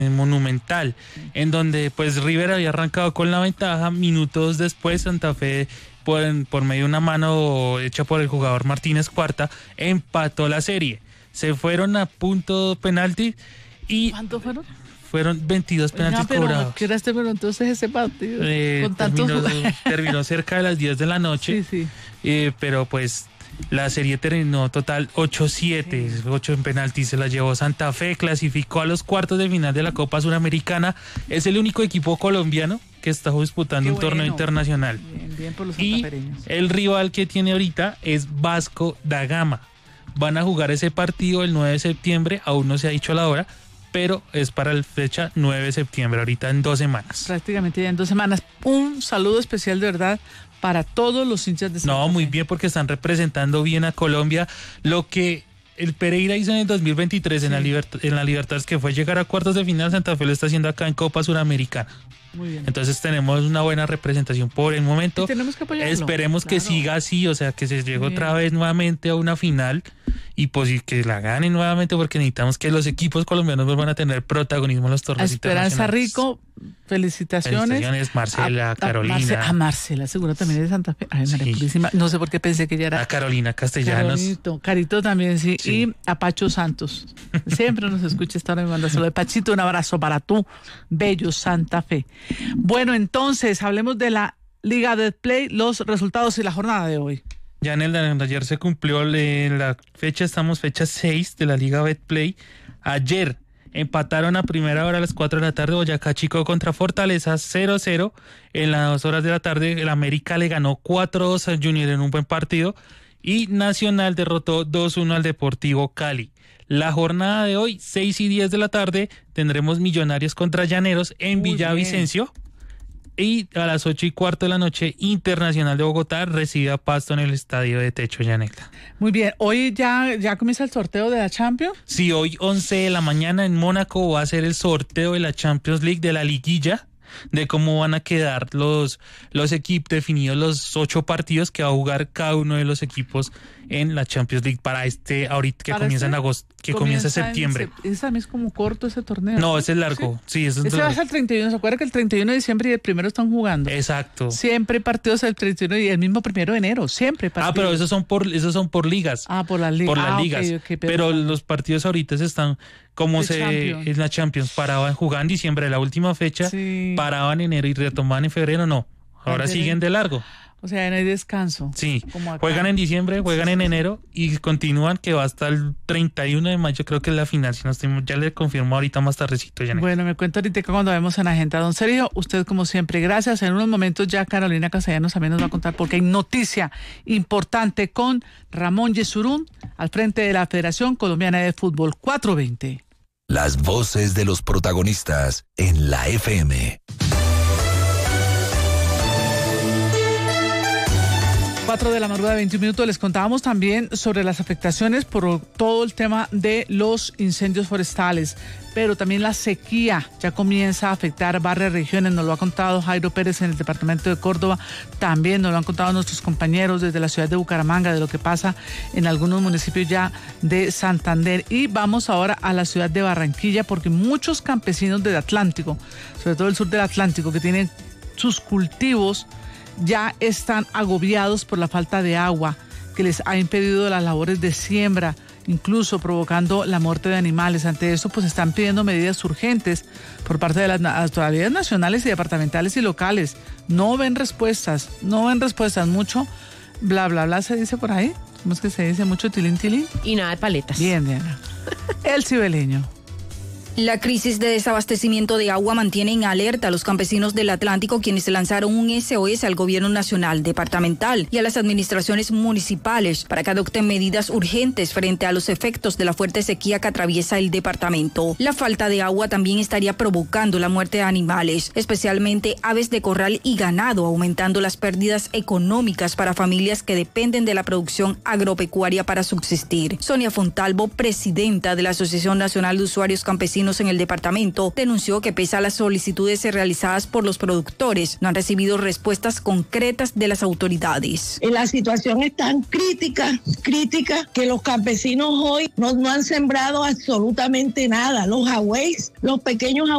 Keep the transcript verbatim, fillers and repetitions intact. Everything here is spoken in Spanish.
Monumental, en donde pues River había arrancado con la ventaja. Minutos después Santa Fe, por, por medio de una mano hecha por el jugador Martínez Cuarta, empató la serie. Se fueron a punto penalti y... ¿Cuántos fueron? Fueron veintidós penaltis no, pero, cobrados. ¿Qué era este, pero entonces ese partido? Eh, con terminó, tantos... terminó cerca de las diez de la noche, sí, sí. Eh, pero pues la serie terminó total ocho siete, sí. ocho en penaltis se la llevó Santa Fe, clasificó a los cuartos de final de la Copa Suramericana. Es el único equipo colombiano que está disputando Qué un bueno. torneo internacional. Bien, bien por los y santafereños. El rival que tiene ahorita es Vasco da Gama. Van a jugar ese partido el nueve de septiembre, aún no se ha dicho la hora, pero es para la fecha nueve de septiembre, ahorita en dos semanas. Prácticamente ya en dos semanas. Un saludo especial de verdad para todos los hinchas de Santa No, Fe. muy bien, porque están representando bien a Colombia. Lo que el Pereira hizo en el dos mil veintitrés sí. en la Libert- en la Libertadores, que fue llegar a cuartos de final, Santa Fe lo está haciendo acá en Copa Suramericana. Muy bien. Entonces tenemos una buena representación por el momento. Y tenemos que apoyarlo. Esperemos claro. que siga así, o sea, que se llegue otra vez nuevamente a una final y pues y que la ganen nuevamente, porque necesitamos que los equipos colombianos vuelvan a tener protagonismo en los torneos a Esperanza internacionales. Rico, felicitaciones. Felicitaciones, Marcela, a, a Carolina. Marce, a Marcela, seguro también es de Santa Fe. Ay, María Sí. Purísima. No sé por qué pensé que ella era. A Carolina Castellanos. Carolito, Carito también, sí. sí. Y a Pacho Santos. Siempre nos escucha esta hora, me manda saludos. Pachito, un abrazo para tú, bello Santa Fe. Bueno, entonces, hablemos de la Liga Betplay, los resultados y la jornada de hoy. Ya en el de ayer se cumplió en la fecha, estamos fecha seis de la Liga Betplay. Ayer empataron a primera hora a las cuatro de la tarde Boyacá Chico contra Fortaleza cero cero. En las dos horas de la tarde el América le ganó cuatro dos al Junior en un buen partido y Nacional derrotó dos uno al Deportivo Cali. La jornada de hoy, seis y diez de la tarde, tendremos Millonarios contra Llaneros en Muy Villavicencio. Bien. Y a las ocho y cuarto de la noche, Internacional de Bogotá recibe a Pasto en el estadio de Techo Llanela. Muy bien, ¿hoy ya, ya comienza el sorteo de la Champions? Sí, hoy once de la mañana en Mónaco va a ser el sorteo de la Champions League, de la liguilla, de cómo van a quedar los, los equipos definidos, los ocho partidos que va a jugar cada uno de los equipos en la Champions League para este, ahorita que comienza este, en agosto, que comienza en septiembre. En, ese es como corto ese torneo. No, ese es largo. Sí, sí ese es ese va hasta el treinta y uno. ¿Se acuerda que el treinta y uno de diciembre y el primero están jugando? Exacto. Siempre hay partidos el treinta y uno y el mismo primero de enero. Siempre partidos. Ah, pero esos son por, esos son por ligas. Ah, por las ligas. Por las ah, ligas. Okay, okay, pero, pero los partidos ahorita se están, como se Champions. Es la Champions, paraban jugando en diciembre, la última fecha, sí. paraban en enero y retomaban en febrero, no. Ahora Febrero. siguen de largo. O sea, no hay descanso. Sí, juegan en diciembre, juegan sí, en enero y continúan, que va hasta el treinta y uno de mayo, creo que es la final. Si no estoy, ya le confirmo ahorita más tardecito. Janet. Bueno, me cuento ahorita cuando vemos en agenda. Don Sergio, usted como siempre, gracias. En unos momentos ya Carolina Castellanos también nos va a contar porque hay noticia importante con Ramón Yesurún al frente de la Federación Colombiana de Fútbol. cuatro veinte. Las voces de los protagonistas en la F M. cuatro de la madrugada, veintiún minutos. Les contábamos también sobre las afectaciones por todo el tema de los incendios forestales, pero también la sequía ya comienza a afectar varias regiones. Nos lo ha contado Jairo Pérez en el departamento de Córdoba, también nos lo han contado nuestros compañeros desde la ciudad de Bucaramanga, de lo que pasa en algunos municipios ya de Santander. Y vamos ahora a la ciudad de Barranquilla, porque muchos campesinos del Atlántico, sobre todo el sur del Atlántico, que tienen sus cultivos, ya están agobiados por la falta de agua que les ha impedido las labores de siembra, incluso provocando la muerte de animales. Ante esto, pues están pidiendo medidas urgentes por parte de las autoridades nacionales y departamentales y locales. No ven respuestas, no ven respuestas, mucho bla, bla, bla se dice por ahí. ¿Cómo es que se dice? Mucho tilín, tilín. Y nada de paletas. Bien, Diana. El cibeleño. La crisis de desabastecimiento de agua mantiene en alerta a los campesinos del Atlántico, quienes lanzaron un S O S al gobierno nacional, departamental y a las administraciones municipales para que adopten medidas urgentes frente a los efectos de la fuerte sequía que atraviesa el departamento. La falta de agua también estaría provocando la muerte de animales, especialmente aves de corral y ganado, aumentando las pérdidas económicas para familias que dependen de la producción agropecuaria para subsistir. Sonia Fontalvo, presidenta de la Asociación Nacional de Usuarios Campesinos campesinos en el departamento, denunció que pese a las solicitudes realizadas por los productores, no han recibido respuestas concretas de las autoridades. La situación es tan crítica, crítica, que los campesinos hoy no, no han sembrado absolutamente nada. Los agüeys, los pequeños